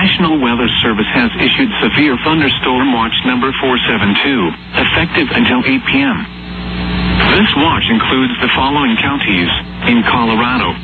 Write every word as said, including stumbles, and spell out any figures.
National Weather Service has issued severe thunderstorm watch number four seven two, effective until eight p m This watch includes the following counties in Colorado: